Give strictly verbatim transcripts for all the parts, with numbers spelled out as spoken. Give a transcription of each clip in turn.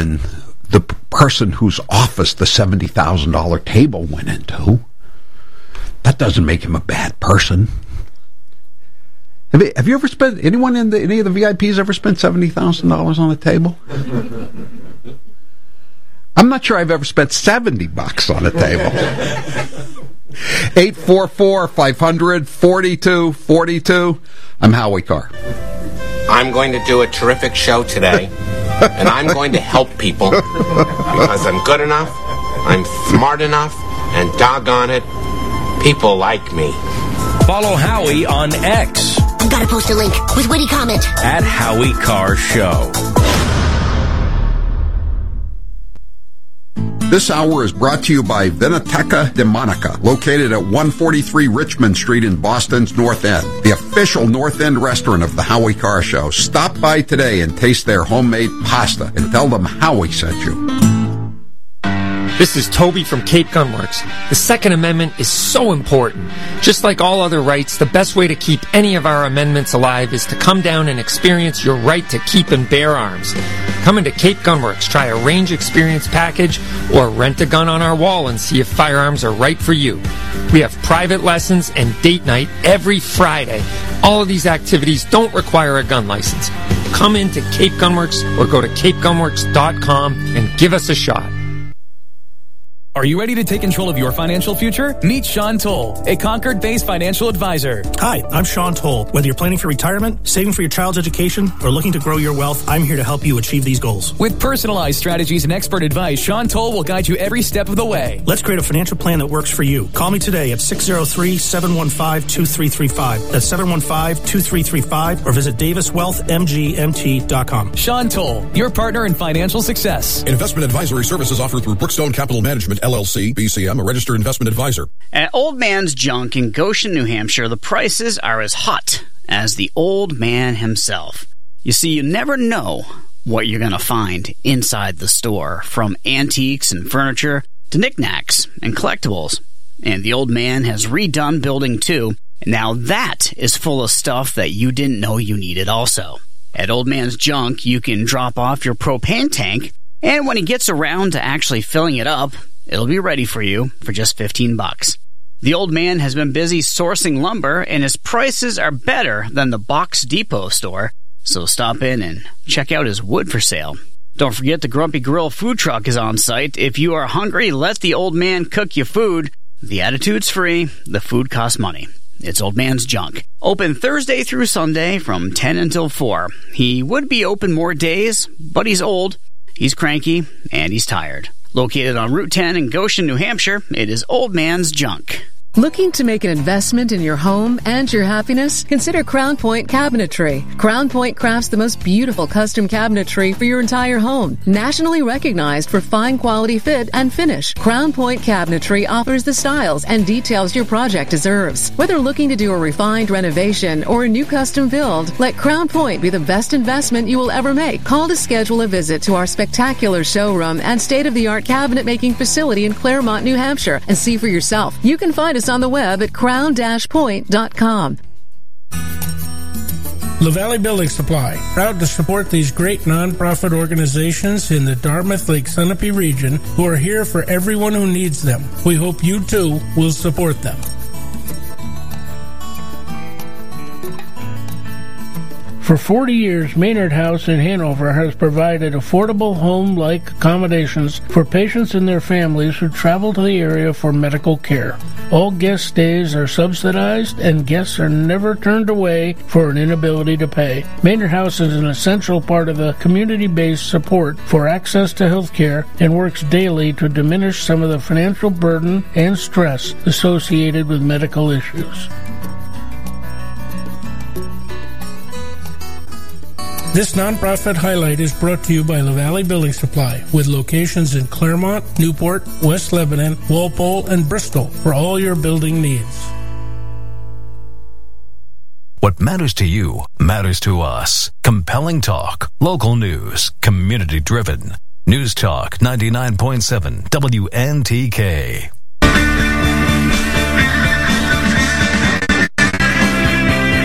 and the person whose office the seventy thousand dollars table went into. That doesn't make him a bad person. Have you, have you ever spent, anyone in the, any of the V I Ps ever spent seventy thousand dollars on a table? I'm not sure I've ever spent seventy bucks on a table. eight four four, five hundred, forty-two forty-two. I'm Howie Carr. I'm going to do a terrific show today, and I'm going to help people because I'm good enough, I'm smart enough, and doggone it, people like me. Follow Howie on X. I've got to post a link with witty comment. At Howie Carr Show. This hour is brought to you by Vinoteca de Monica, located at one forty-three Richmond Street in Boston's North End, the official North End restaurant of the Howie Carr Show. Stop by today and taste their homemade pasta and tell them Howie sent you. This is Toby from Cape Gunworks. The Second Amendment is so important. Just like all other rights, the best way to keep any of our amendments alive is to come down and experience your right to keep and bear arms. Come into Cape Gunworks, try a range experience package, or rent a gun on our wall and see if firearms are right for you. We have private lessons and date night every Friday. All of these activities don't require a gun license. Come into Cape Gunworks or go to cape gunworks dot com and give us a shot. Are you ready to take control of your financial future? Meet Sean Toll, a Concord-based financial advisor. Hi, I'm Sean Toll. Whether you're planning for retirement, saving for your child's education, or looking to grow your wealth, I'm here to help you achieve these goals. With personalized strategies and expert advice, Sean Toll will guide you every step of the way. Let's create a financial plan that works for you. Call me today at six oh three, seven one five, two three three five. That's seven one five, two three three five, or visit davis wealth m g m t dot com. Sean Toll, your partner in financial success. Investment advisory services offered through Brookstone Capital Management, L L C, B C M, a registered investment advisor. At Old Man's Junk in Goshen, New Hampshire, the prices are as hot as the old man himself. You see, you never know what you're going to find inside the store, from antiques and furniture to knickknacks and collectibles. And the old man has redone Building two, and now that is full of stuff that you didn't know you needed also. At Old Man's Junk, you can drop off your propane tank, and when he gets around to actually filling it up, it'll be ready for you for just fifteen bucks. The old man has been busy sourcing lumber, and his prices are better than the Box Depot store, so stop in and check out his wood for sale. Don't forget the Grumpy Grill food truck is on site. If you are hungry, let the old man cook you food. The attitude's free, the food costs money. It's Old Man's Junk. Open Thursday through Sunday from ten until four. He would be open more days, but he's old, he's cranky, and he's tired. Located on Route ten in Goshen, New Hampshire, it is Old Man's Junk. Looking to make an investment in your home and your happiness? Consider Crown Point Cabinetry. Crown Point crafts the most beautiful custom cabinetry for your entire home. Nationally recognized for fine quality fit and finish, Crown Point Cabinetry offers the styles and details your project deserves. Whether looking to do a refined renovation or a new custom build, let Crown Point be the best investment you will ever make. Call to schedule a visit to our spectacular showroom and state-of-the-art cabinet making facility in Claremont, New Hampshire, and see for yourself. You can find us on the web at crown dash point dot com. LaValle Building Supply, proud to support these great nonprofit organizations in the Dartmouth Lake Sunapee region who are here for everyone who needs them. We hope you too will support them. For forty years, Maynard House in Hanover has provided affordable home-like accommodations for patients and their families who travel to the area for medical care. All guest stays are subsidized, and guests are never turned away for an inability to pay. Maynard House is an essential part of the community-based support for access to health care and works daily to diminish some of the financial burden and stress associated with medical issues. This nonprofit highlight is brought to you by LaValle Building Supply, with locations in Claremont, Newport, West Lebanon, Walpole, and Bristol for all your building needs. What matters to you matters to us. Compelling talk, local news, community-driven. News Talk ninety-nine point seven W N T K.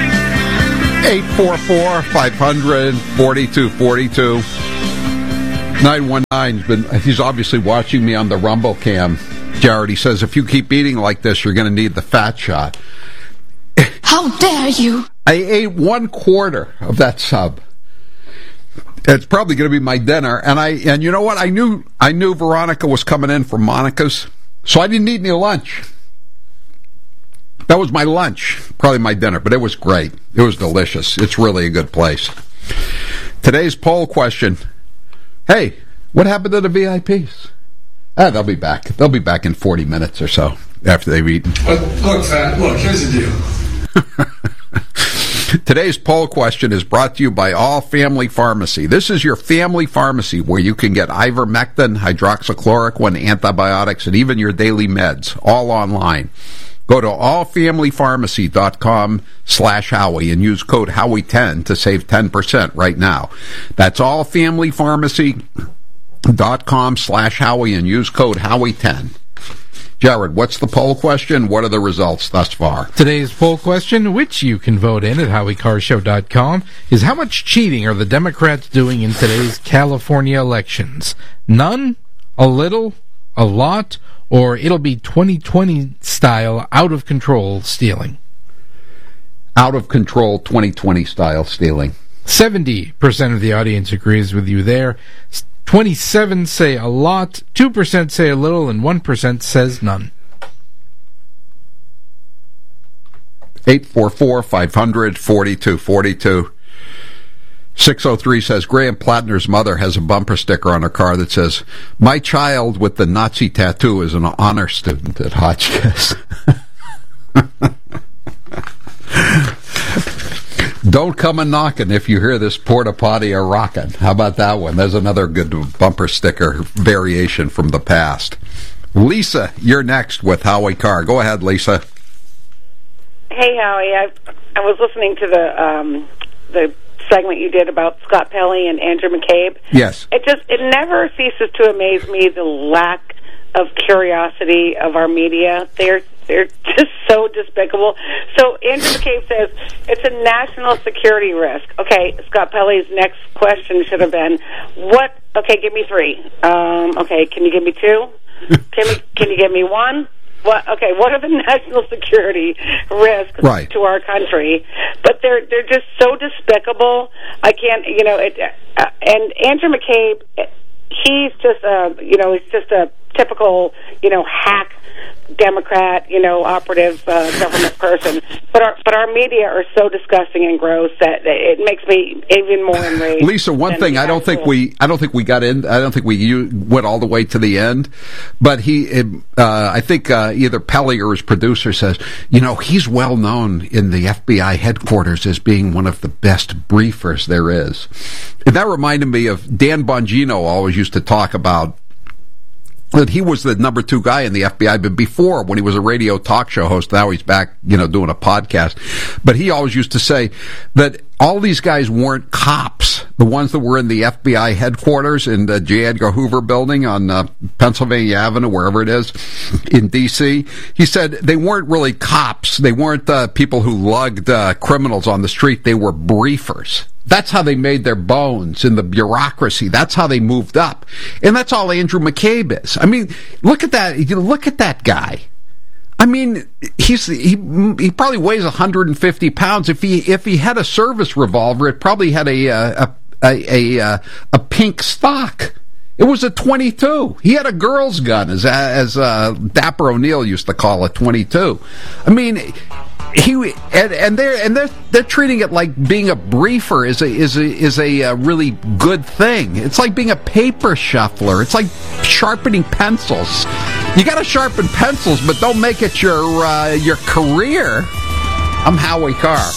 eight four four, five hundred, forty-two forty-two. nine one nine, he's obviously watching me on the Rumble cam. Jared, he says, if you keep eating like this, you're going to need the fat shot. How dare you? I ate one quarter of that sub. It's probably going to be my dinner. And I and you know what? I knew I knew Veronica was coming in from Monica's, so I didn't eat any lunch. That was my lunch, probably my dinner, but it was great. It was delicious. It's really a good place. Today's poll question: hey, what happened to the V I Ps? Ah, they'll be back. They'll be back in forty minutes or so after they've eaten. Look, look, Fat, look, here's the deal. Today's poll question is brought to you by All Family Pharmacy. This is your family pharmacy where you can get ivermectin, hydroxychloroquine, antibiotics, and even your daily meds, all online. Go to allfamilypharmacy.com slash Howie and use code Howie ten to save ten percent right now. That's allfamilypharmacy.com slash Howie and use code Howie ten. Jared, what's the poll question? What are the results thus far? Today's poll question, which you can vote in at howie car show dot com, is how much cheating are the Democrats doing in today's California elections? None? A little? A lot? Or it'll be twenty twenty style out-of-control stealing? Out-of-control twenty twenty style stealing. seventy percent of the audience agrees with you there. twenty-seven say a lot, two percent say a little, and one percent says none. eight four four, five hundred, forty-two forty-two. six oh three says, Graham Plattner's mother has a bumper sticker on her car that says, my child with the Nazi tattoo is an honor student at Hotchkiss. Don't come a knocking if you hear this porta potty a rockin'. How about that one? There's another good bumper sticker variation from the past. Lisa, you're next with Howie Carr. Go ahead, Lisa. Hey, Howie. I I was listening to the um, the segment you did about Scott Pelley and Andrew McCabe. Yes. It just it never ceases to amaze me the lack of curiosity of our media. They're They're just so despicable. So Andrew McCabe says it's a national security risk. Okay, Scott Pelley's next question should have been, what, okay, give me three. Um, okay, can you give me two? Can, we, can you give me one? What, okay, what are the national security risks right. to our country? But they're they're just so despicable. I can't, you know, it. Uh, and Andrew McCabe, he's just a, you know, he's just a typical, you know, hack Democrat, you know, operative uh, government person. But our but our media are so disgusting and gross that it makes me even more enraged. Lisa, one thing I don't think we I don't think we got in. I don't think we went all the way to the end. But he, uh, I think uh, either Pelley or his producer says, you know, he's well known in the F B I headquarters as being one of the best briefers there is. And that reminded me of Dan Bongino. Always used to talk about that he was the number two guy in the F B I, but before, when he was a radio talk show host, now he's back, you know, doing a podcast. But he always used to say that all these guys weren't cops. The ones that were in the F B I headquarters in the J. Edgar Hoover building on uh, Pennsylvania Avenue, wherever it is, in D C He said they weren't really cops. They weren't uh, people who lugged uh, criminals on the street. They were briefers. That's how they made their bones in the bureaucracy. That's how they moved up. And that's all Andrew McCabe is. I mean, look at that. Look at that guy. I mean, he's he he probably weighs one hundred fifty pounds. If he if he had a service revolver, it probably had a a a a, a pink stock. It was a twenty-two. He had a girl's gun, as as uh, Dapper O'Neill used to call it, twenty-two. I mean, he and, and they're and they're they're treating it like being a briefer is a is a is a, a really good thing. It's like being a paper shuffler. It's like sharpening pencils. You got to sharpen pencils, but don't make it your uh, your career. I'm Howie Carr.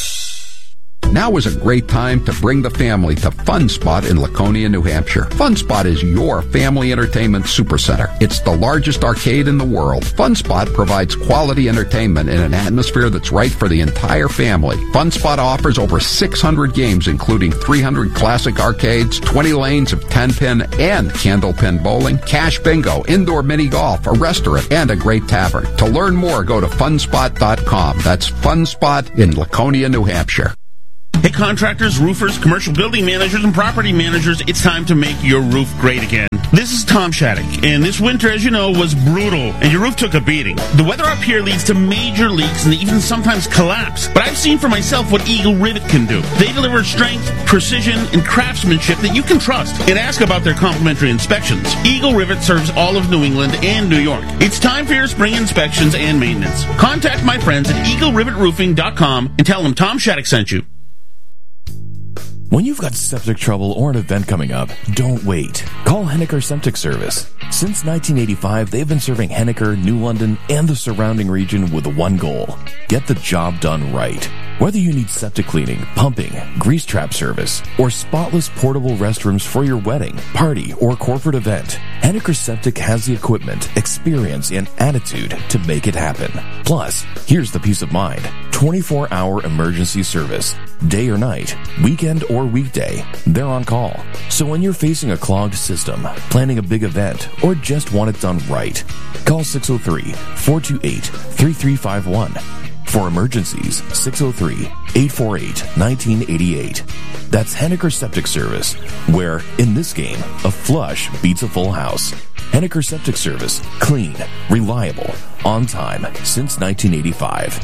Now is a great time to bring the family to Fun Spot in Laconia, New Hampshire. Fun Spot is your family entertainment supercenter. It's the largest arcade in the world. Fun Spot provides quality entertainment in an atmosphere that's right for the entire family. Fun Spot offers over six hundred games, including three hundred classic arcades, twenty lanes of ten-pin and candlepin bowling, cash bingo, indoor mini golf, a restaurant, and a great tavern. To learn more, go to fun spot dot com. That's Fun Spot in Laconia, New Hampshire. Hey contractors, roofers, commercial building managers, and property managers, it's time to make your roof great again. This is Tom Shattuck, and this winter, as you know, was brutal, and your roof took a beating. The weather up here leads to major leaks and even sometimes collapse, but I've seen for myself what Eagle Rivet can do. They deliver strength, precision, and craftsmanship that you can trust, and ask about their complimentary inspections. Eagle Rivet serves all of New England and New York. It's time for your spring inspections and maintenance. Contact my friends at eagle rivet roofing dot com and tell them Tom Shattuck sent you. When you've got septic trouble or an event coming up, don't wait. Call Henniker Septic Service. Since nineteen eighty-five, they've been serving Henniker, New London, and the surrounding region with one goal: get the job done right. Whether you need septic cleaning, pumping, grease trap service, or spotless portable restrooms for your wedding, party, or corporate event, Henniker Septic has the equipment, experience, and attitude to make it happen. Plus, here's the peace of mind: twenty-four hour emergency service. Day or night, weekend or weekday, they're on call. So when you're facing a clogged system, planning a big event, or just want it done right, call six oh three, four two eight, three three five one. For emergencies, six oh three, eight four eight, one nine eight eight. That's Henniker Septic Service, where, in this game, a flush beats a full house. Henniker Septic Service. Clean, reliable, on time, since nineteen eighty-five.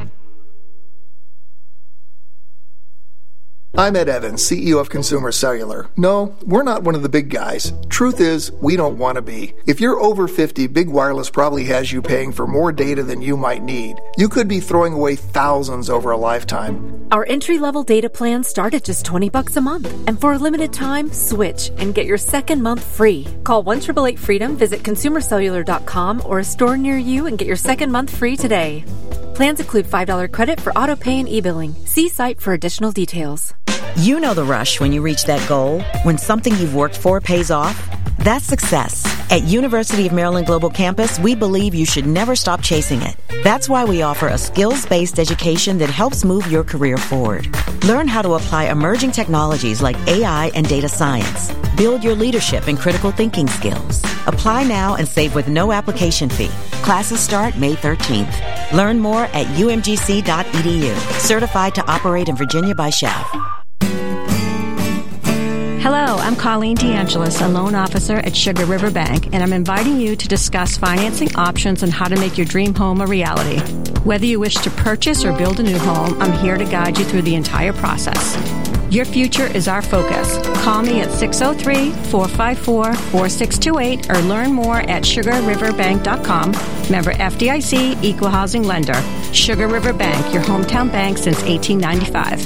I'm Ed Evans, C E O of Consumer Cellular. No, we're not one of the big guys. Truth is, we don't want to be. If you're over fifty, Big Wireless probably has you paying for more data than you might need. You could be throwing away thousands over a lifetime. Our entry-level data plans start at just twenty bucks a month. And for a limited time, switch and get your second month free. Call one eight eight eight freedom, visit consumer cellular dot com or a store near you and get your second month free today. Plans include five dollars credit for auto pay and e-billing. See site for additional details. You know the rush when you reach that goal, when something you've worked for pays off. That's success. At University of Maryland Global Campus, we believe you should never stop chasing it. That's why we offer a skills-based education that helps move your career forward. Learn how to apply emerging technologies like A I and data science. Build your leadership and critical thinking skills. Apply now and save with no application fee. Classes start May thirteenth. Learn more at u m g c dot e d u. Certified to operate in Virginia by S H A V. Hello, I'm Colleen DeAngelis, a loan officer at Sugar River Bank, and I'm inviting you to discuss financing options and how to make your dream home a reality. Whether you wish to purchase or build a new home, I'm here to guide you through the entire process. Your future is our focus. Call me at six oh three, four five four, four six two eight or learn more at sugar river bank dot com. Member F D I C, Equal Housing Lender. Sugar River Bank, your hometown bank since eighteen ninety-five.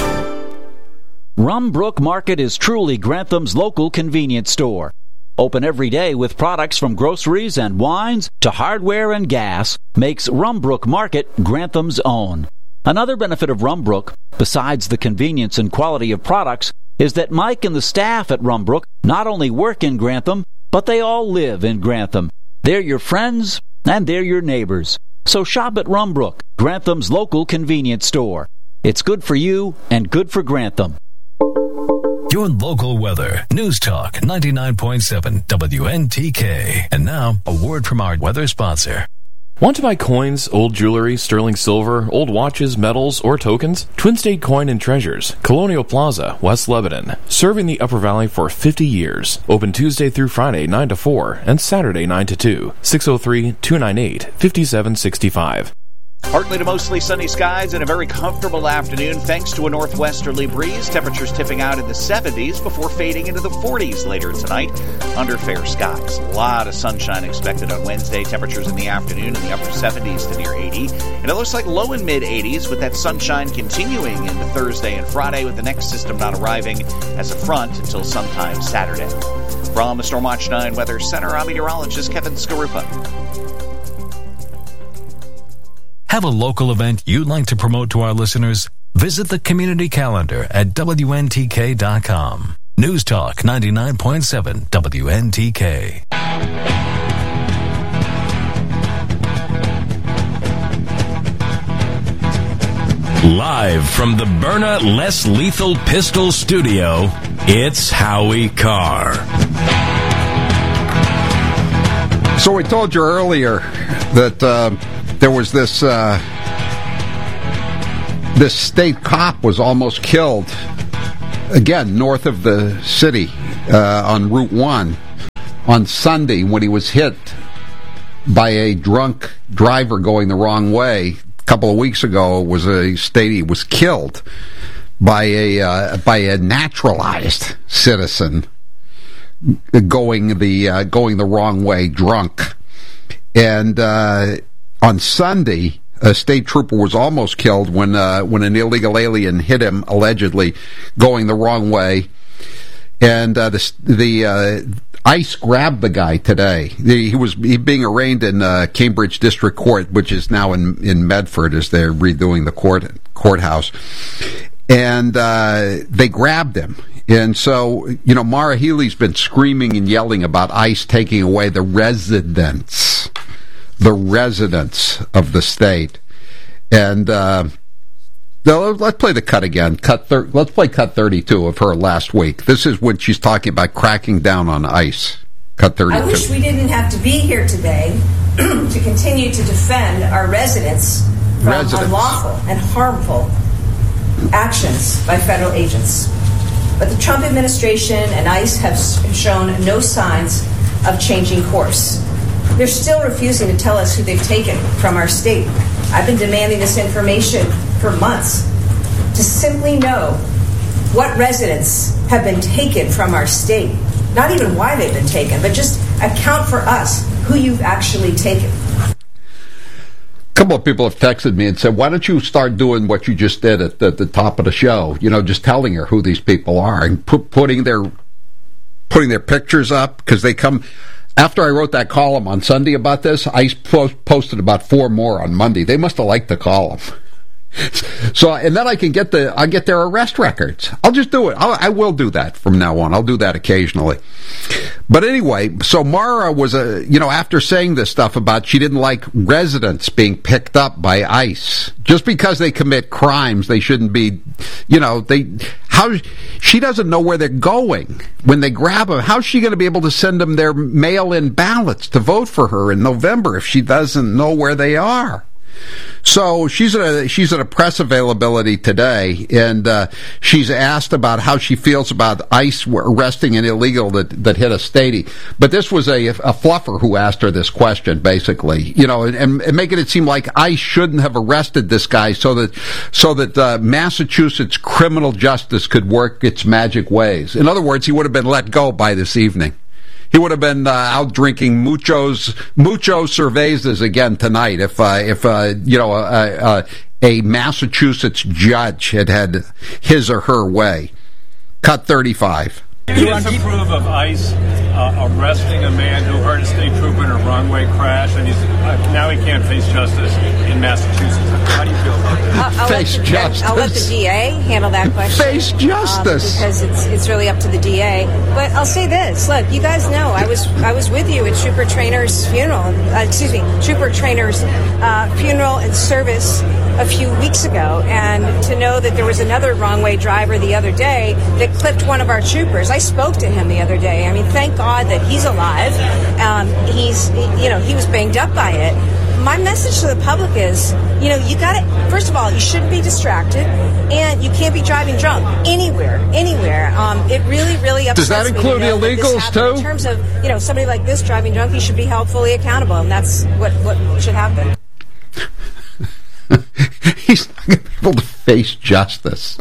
Rumbrook Market is truly Grantham's local convenience store. Open every day with products from groceries and wines to hardware and gas makes Rumbrook Market Grantham's own. Another benefit of Rumbrook, besides the convenience and quality of products, is that Mike and the staff at Rumbrook not only work in Grantham, but they all live in Grantham. They're your friends and they're your neighbors. So shop at Rumbrook, Grantham's local convenience store. It's good for you and good for Grantham. Your local weather. News Talk ninety-nine point seven W N T K. And now, a word from our weather sponsor. Want to buy coins, old jewelry, sterling silver, old watches, medals, or tokens? Twin State Coin and Treasures, Colonial Plaza, West Lebanon. Serving the Upper Valley for fifty years. Open Tuesday through Friday, nine to four, and Saturday, nine to two. six oh three, two nine eight, five seven six five. Partly to mostly sunny skies and a very comfortable afternoon thanks to a northwesterly breeze. Temperatures tipping out in the seventies before fading into the forties later tonight under fair skies. A lot of sunshine expected on Wednesday. Temperatures in the afternoon in the upper seventies to near eighty. And it looks like low and mid eighties with that sunshine continuing into Thursday and Friday with the next system not arriving as a front until sometime Saturday. From the Stormwatch nine Weather Center, I'm meteorologist Kevin Skarupa. Have a local event you'd like to promote to our listeners? Visit the community calendar at W N T K dot com. News Talk ninety-nine point seven W N T K. Live from the Byrna Less Lethal Pistol Studio, it's Howie Carr. So we told you earlier that uh, there was this uh, this state cop was almost killed, again, north of the city uh, on Route one on Sunday when he was hit by a drunk driver going the wrong way. A couple of weeks ago, it was a state he was killed by a uh, by a naturalized citizen going the uh, going the wrong way, drunk. And uh, on Sunday, a state trooper was almost killed when uh, when an illegal alien hit him, allegedly going the wrong way. And uh, the the uh, ICE grabbed the guy today. He was he being arraigned in uh, Cambridge District Court, which is now in in Medford, as they're redoing the court courthouse. And uh, they grabbed him. And so, you know, Maura Healey's been screaming and yelling about ICE taking away the residents, the residents of the state. And uh, let's play the cut again. Cut thir- let's play cut thirty-two of her last week. This is when she's talking about cracking down on ICE. Cut thirty-two. I wish we didn't have to be here today to continue to defend our residents from residents. unlawful and harmful actions by federal agents. But the Trump administration and ICE have shown no signs of changing course. They're still refusing to tell us who they've taken from our state. I've been demanding this information for months to simply know what residents have been taken from our state. Not even why they've been taken, but just account for us who you've actually taken. A couple of people have texted me and said, why don't you start doing what you just did at the, at the top of the show? You know, just telling her who these people are and put, putting their putting their pictures up, because they come... After I wrote that column on Sunday about this, I post, posted about four more on Monday. They must have liked the column. So, and then I can get the, I get their arrest records. I'll just do it. I'll, I will do that from now on. I'll do that occasionally. But anyway, so Maura was a, you know, after saying this stuff about she didn't like residents being picked up by ICE. Just because they commit crimes, they shouldn't be, you know, they, how, she doesn't know where they're going when they grab them. How's she going to be able to send them their mail-in ballots to vote for her in November if she doesn't know where they are? So she's at a, she's at a press availability today, and uh, she's asked about how she feels about ICE arresting an illegal that, that hit a statey. But this was a, a fluffer who asked her this question, basically, you know, and, and making it seem like ICE shouldn't have arrested this guy so that so that uh, Massachusetts criminal justice could work its magic ways. In other words, he would have been let go by this evening. He would have been uh, out drinking muchos, mucho cervezas again tonight if, uh, if uh, you know, a, a, a Massachusetts judge had had his or her way. Cut thirty-five. Do you disapprove of ICE uh, arresting a man who hurt a state trooper in a wrong-way crash, and he's uh, now he can't face justice in Massachusetts? How do you feel about that? I'll, I'll face let, justice. I'll let the D A handle that question. Face justice, um, because it's it's really up to the D A. But I'll say this: look, you guys know I was I was with you at Trooper Trainer's funeral. Uh, excuse me, Trooper Trainer's uh, funeral and service a few weeks ago, and to know that there was another wrong-way driver the other day that clipped one of our troopers. I spoke to him the other day. I mean, thank God that he's alive. Um, he's, you know, he was banged up by it. My message to the public is, you know, you got to, first of all, you shouldn't be distracted, and you can't be driving drunk anywhere, anywhere. Um, it really, really upsets me. Does that include me to know illegals, that too? In terms of, you know, somebody like this driving drunk, he should be held fully accountable, and that's what, what should happen. He's not going to be able to face justice.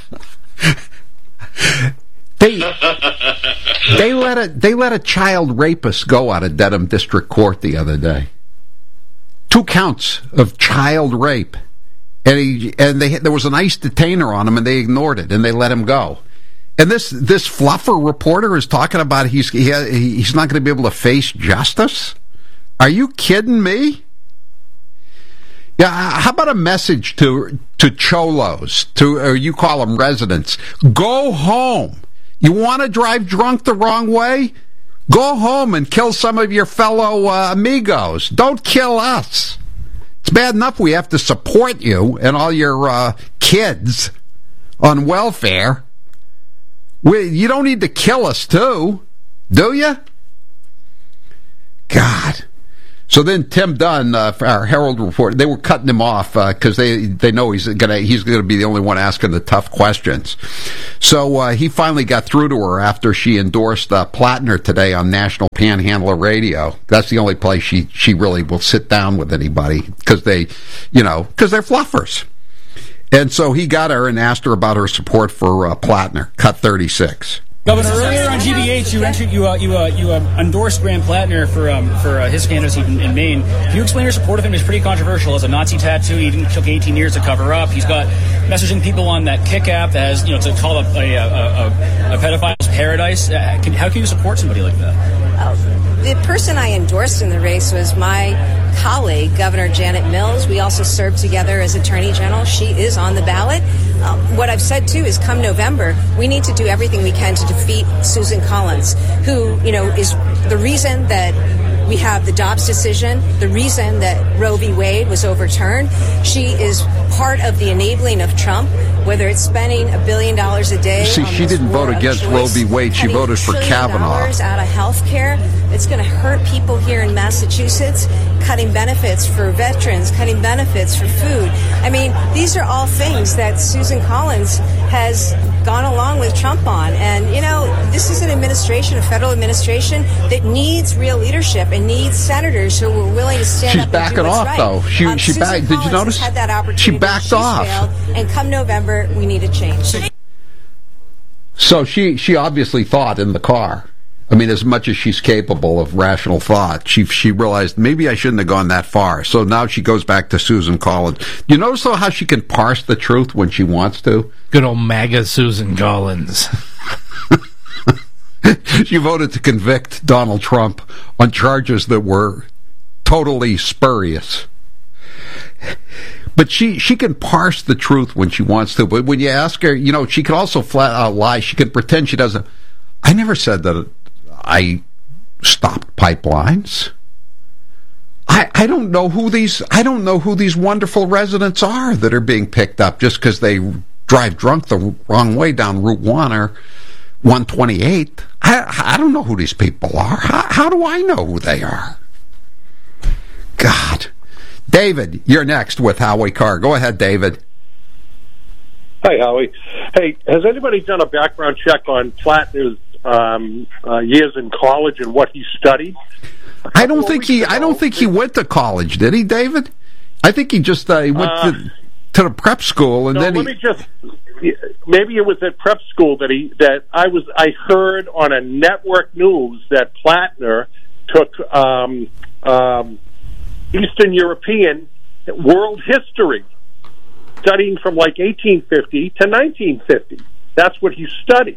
They they let a they let a child rapist go out of Dedham District Court the other day. Two counts of child rape, and he and they there was an ICE detainer on him, and they ignored it, and they let him go. And this this fluffer reporter is talking about he's he, he's not going to be able to face justice. Are you kidding me? Yeah, how about a message to to cholos, to or you call them residents? Go home. You want to drive drunk the wrong way? Go home and kill some of your fellow uh, amigos. Don't kill us. It's bad enough we have to support you and all your uh, kids on welfare. We, you don't need to kill us, too, do you? God. So then Tim Dunn, uh, for our Herald report, they were cutting him off because uh, they they know he's gonna he's gonna be the only one asking the tough questions. So uh, he finally got through to her after she endorsed uh, Plattner today on National Panhandler Radio. That's the only place she she really will sit down with anybody because they, you know, because they're fluffers. And so he got her and asked her about her support for uh, Plattner. Cut thirty-six. Governor, earlier on G B H, you entered, you uh, you uh, you uh, endorsed Graham Plattner for um, for uh, his candidacy in, in Maine. Can you explain your support of him? It's pretty controversial. As a Nazi tattoo, he even took eighteen years to cover up. He's got messaging people on that Kick app that has, you know, to call a a, a, a pedophile's paradise. Uh, can, how can you support somebody like that? Uh, the person I endorsed in the race was my colleague, Governor Janet Mills. We also served together as Attorney General. She is on the ballot. Uh, what I've said, too, is come November, we need to do everything we can to defeat Susan Collins, who, you know, is the reason that we have the Dobbs decision, the reason that Roe v. Wade was overturned. She is part of the enabling of Trump, whether it's spending a billion dollars a day. See, on she this didn't war vote of against choice, Roe v. Wade. She voted for Kavanaugh. Dollars out of health care. It's going to hurt people here in Massachusetts, cutting benefits for veterans, cutting benefits for food. I mean, these are all things that Susan Collins has gone along with Trump on. And, you know, this is an administration, a federal administration, that needs real leadership and needs senators who are willing to stand She's up backing and do what's off, right. though. She, um, she Susan backed. Did Collins you notice? has had that opportunity. She backed She's off. failed, and come November, we need a change. So she, she obviously thought in the car. I mean, as much as she's capable of rational thought, she she realized maybe I shouldn't have gone that far. So now she goes back to Susan Collins. You notice, though, how she can parse the truth when she wants to? Good old MAGA Susan Collins. She voted to convict Donald Trump on charges that were totally spurious. But she, she can parse the truth when she wants to. But when you ask her, you know, she can also flat out lie. She can pretend she doesn't. I never said that I stopped pipelines. I, I don't know who these I don't know who these wonderful residents are that are being picked up just because they drive drunk the wrong way down Route One or one twenty-eight. I I don't know who these people are. How, how do I know who they are? God. David, you're next with Howie Carr. Go ahead, David. Hi, Howie. Hey, has anybody done a background check on Plattner's um, uh, years in college and what he studied? I don't think he. I don't think he went to college, did he, David? I think he just uh, he went uh, to, to the prep school and no, then let he. me just. Maybe it was at prep school that he that I was. I heard on a network news that Plattner took um, um, Eastern European world history, studying from like eighteen fifty to nineteen fifty. That's what he studied.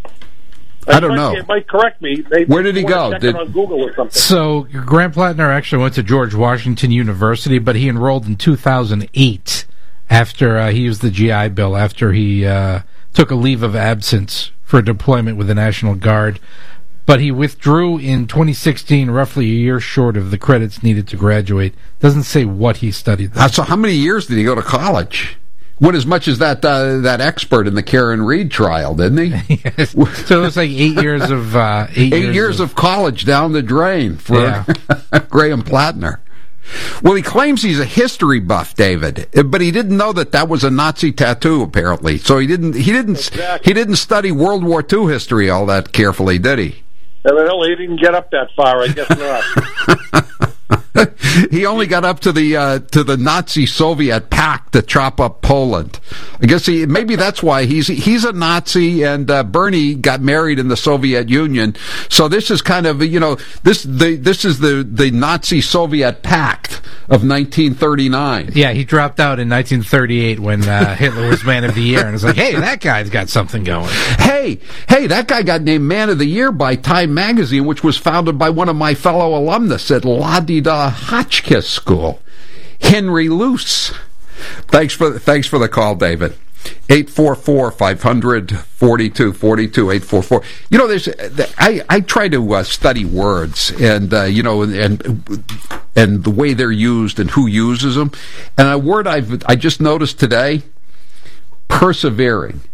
I don't know. It might correct me. They, Where did he go? Check Did, it on Google or something. So Graham Plattner actually went to George Washington University, but he enrolled in two thousand eight after uh, he used the G I Bill, after he uh, took a leave of absence for deployment with the National Guard. But he withdrew in twenty sixteen, roughly a year short of the credits needed to graduate. Doesn't say what he studied, though. So how many years did he go to college? Went as much as that uh, that expert in the Karen Reed trial, didn't he? Yes. So it was like eight years of uh, eight, eight years, years of, of college down the drain for yeah. Graham Plattner. Well, he claims he's a history buff, David, but he didn't know that that was a Nazi tattoo. Apparently, so he didn't he didn't exactly. he didn't study World War Two history all that carefully, did he? Well, he didn't get up that far. I guess not. He only got up to the uh, to the Nazi Soviet pact to chop up Poland. I guess he maybe that's why he's he's a Nazi, and uh, Bernie got married in the Soviet Union. So this is kind of you know this the this is the the Nazi Soviet pact of nineteen thirty-nine. Yeah, he dropped out in nineteen thirty-eight when uh, Hitler was Man of the Year, and it's like, hey, that guy's got something going. Hey, hey, that guy got named Man of the Year by Time Magazine, which was founded by one of my fellow alumnus at La-di-da Hotchkiss School, Henry Luce. Thanks for thanks for the call, David. eight four four, five hundred, forty-two forty-two, eight four four. You know, there's I, I try to uh, study words and, uh, you know, and and the way they're used and who uses them. And a word I've I just noticed today, persevering.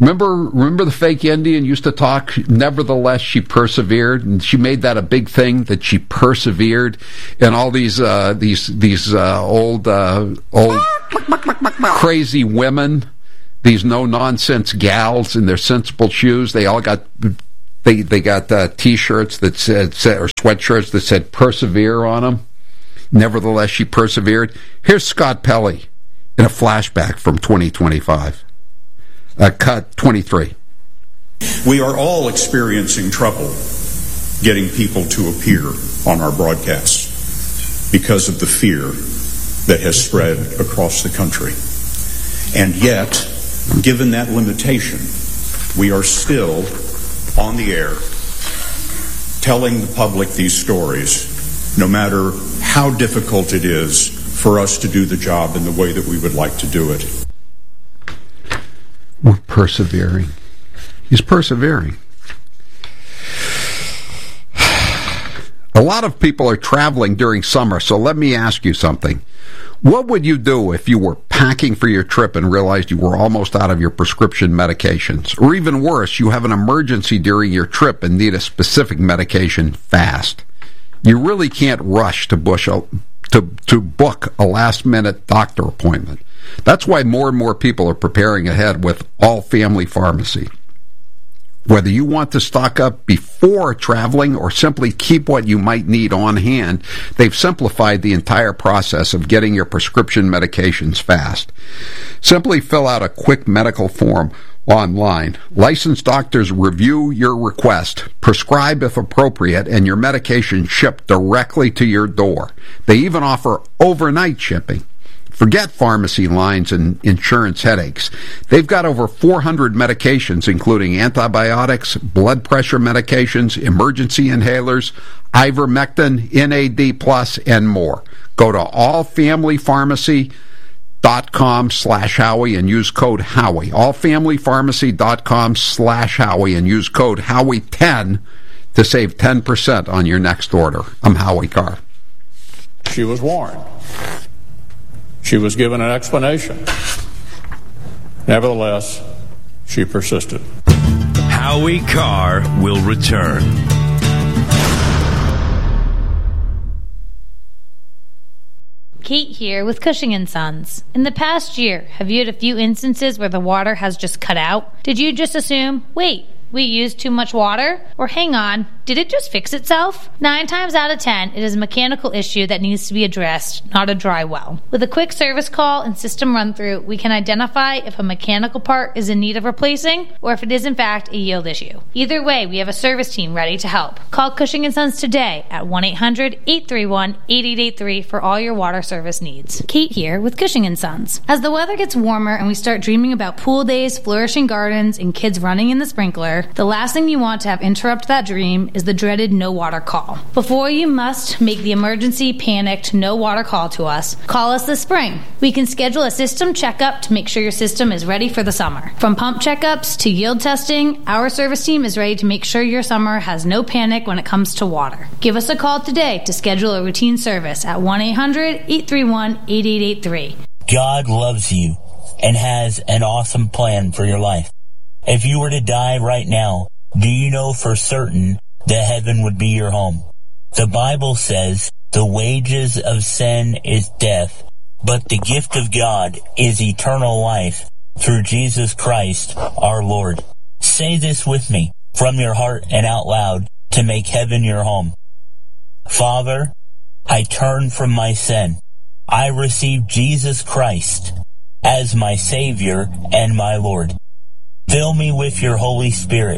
Remember, remember the fake Indian used to talk, nevertheless she persevered, and she made that a big thing, that she persevered, and all these, uh, these, these, uh, old, uh, old crazy women, these no-nonsense gals in their sensible shoes, they all got, they, they got, uh, t-shirts that said, said, or sweatshirts that said persevere on them. Nevertheless she persevered. Here's Scott Pelley in a flashback from twenty twenty-five. Uh, cut twenty-three. We are all experiencing trouble getting people to appear on our broadcasts because of the fear that has spread across the country. And yet, given that limitation, we are still on the air telling the public these stories, no matter how difficult it is for us to do the job in the way that we would like to do it. We're persevering. He's persevering. A lot of people are traveling during summer, so let me ask you something. What would you do if you were packing for your trip and realized you were almost out of your prescription medications? Or even worse, you have an emergency during your trip and need a specific medication fast. You really can't rush to bush a, to, to book a last-minute doctor appointment. That's why more and more people are preparing ahead with All Family Pharmacy. Whether you want to stock up before traveling or simply keep what you might need on hand, they've simplified the entire process of getting your prescription medications fast. Simply fill out a quick medical form online. Licensed doctors review your request, prescribe if appropriate, and your medication shipped directly to your door. They even offer overnight shipping. Forget pharmacy lines and insurance headaches. They've got over four hundred medications, including antibiotics, blood pressure medications, emergency inhalers, ivermectin, N A D plus, and more. Go to allfamilypharmacy.com slash Howie and use code Howie. allfamilypharmacy.com slash Howie and use code Howie ten to save ten percent on your next order. I'm Howie Carr. She was warned. She was given an explanation. Nevertheless, she persisted. Howie Carr will return. Kate here with Cushing and Sons. In the past year, have you had a few instances where the water has just cut out? Did you just assume, wait, we used too much water? Or hang on, did it just fix itself? Nine times out of ten, it is a mechanical issue that needs to be addressed, not a dry well. With a quick service call and system run-through, we can identify if a mechanical part is in need of replacing or if it is in fact a yield issue. Either way, we have a service team ready to help. Call Cushing and Sons today at one eight hundred eight three one eight eight eight three for all your water service needs. Kate here with Cushing and Sons. As the weather gets warmer and we start dreaming about pool days, flourishing gardens, and kids running in the sprinkler, the last thing you want to have interrupt that dream is the dreaded no water call. Before you must make the emergency panicked no water call to us, call us this spring. We can schedule a system checkup to make sure your system is ready for the summer. From pump checkups to yield testing, our service team is ready to make sure your summer has no panic when it comes to water. Give us a call today to schedule a routine service at one eight hundred eight three one eight eight eight three. God loves you and has an awesome plan for your life. If you were to die right now, do you know for certain that heaven would be your home? The Bible says the wages of sin is death, but the gift of God is eternal life through Jesus Christ our Lord. Say this with me from your heart and out loud to make heaven your home. Father, I turn from my sin. I receive Jesus Christ as my Savior and my Lord. Fill me with your Holy Spirit.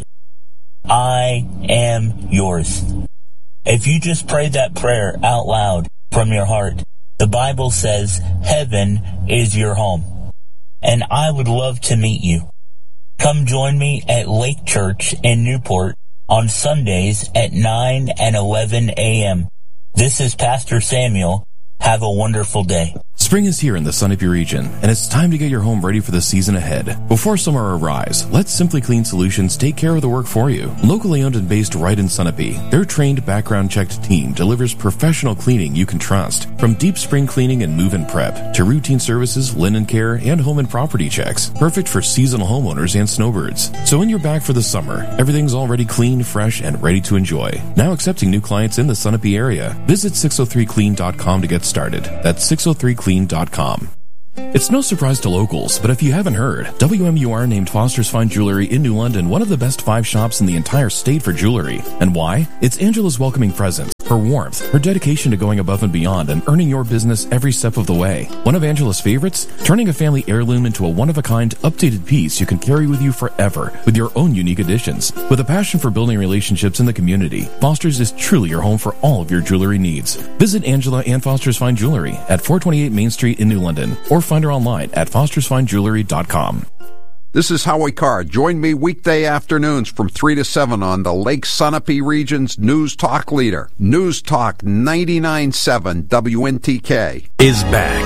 I am yours. If you just prayed that prayer out loud from your heart, the Bible says heaven is your home. And I would love to meet you. Come join me at Lake Church in Newport on Sundays at nine and eleven a.m. This is Pastor Samuel. Have a wonderful day. Spring is here in the Sunapee region, and it's time to get your home ready for the season ahead. Before summer arrives, let Simply Clean Solutions take care of the work for you. Locally owned and based right in Sunapee, their trained, background-checked team delivers professional cleaning you can trust. From deep spring cleaning and move-in prep, to routine services, linen care, and home and property checks. Perfect for seasonal homeowners and snowbirds. So when you're back for the summer, everything's already clean, fresh, and ready to enjoy. Now accepting new clients in the Sunapee area. Visit six oh three clean dot com to get started. That's six oh three clean dot com. It's no surprise to locals, but if you haven't heard, W M U R named Foster's Fine Jewelry in New London one of the best five shops in the entire state for jewelry. And why? It's Angela's welcoming presence, her warmth, her dedication to going above and beyond and earning your business every step of the way. One of Angela's favorites? Turning a family heirloom into a one-of-a-kind, updated piece you can carry with you forever with your own unique additions. With a passion for building relationships in the community, Foster's is truly your home for all of your jewelry needs. Visit Angela and Foster's Fine Jewelry at four twenty-eight Main Street in New London, or find her online at fosters fine jewelry dot com. This is Howie Carr. Join me weekday afternoons from three to seven on the Lake Sunapee region's News Talk leader. News Talk ninety-nine point seven W N T K is back.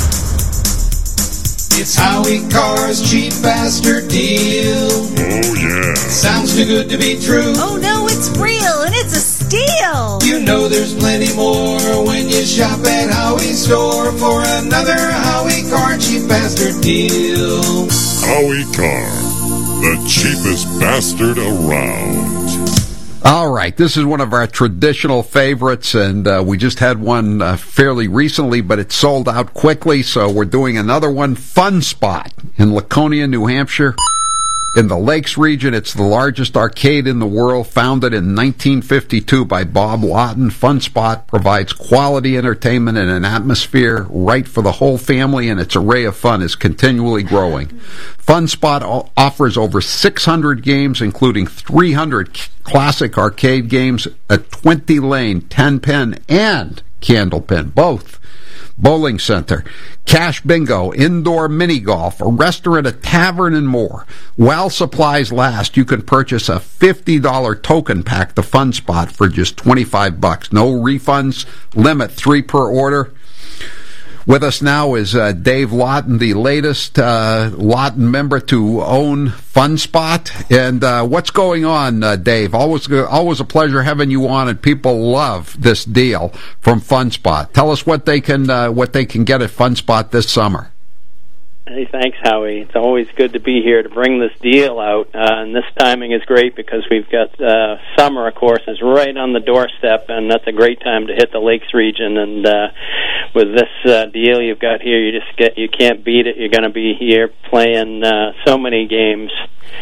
It's Howie Carr's Cheap Bastard Deal. Oh, yeah. Sounds too good to be true. Oh, no, it's real, and it's a steal. You know there's plenty more when you shop at Howie's store for another Howie Carr Cheap Bastard Deal. Howie Carr, the cheapest bastard around. All right, this is one of our traditional favorites, and uh, we just had one uh, fairly recently, but it sold out quickly, so we're doing another one. Fun Spot in Laconia, New Hampshire. In the Lakes region, it's the largest arcade in the world, founded in nineteen fifty-two by Bob Lawton. Fun Spot provides quality entertainment and an atmosphere right for the whole family, and its array of fun is continually growing. Fun Spot offers over six hundred games, including three hundred classic arcade games, a twenty-lane, ten-pin, and candlepin, both. Bowling center, cash bingo, indoor mini golf, a restaurant, a tavern, and more. While supplies last, you can purchase a fifty dollars token pack, the Fun Spot, for just twenty-five bucks. No refunds, limit three per order. With us now is uh, Dave Lawton, the latest uh, Lawton member to own Fun Spot. And uh, what's going on, uh, Dave? Always, always a pleasure having you on, and people love this deal from Fun Spot. Tell us what they can uh, what they can get at Fun Spot this summer. Hey, thanks, Howie. It's always good to be here to bring this deal out, uh, and this timing is great because we've got uh, summer, of course, is right on the doorstep, and that's a great time to hit the Lakes region. And uh, with this uh, deal you've got here, you just get you can't beat it. You're going to be here playing uh, so many games.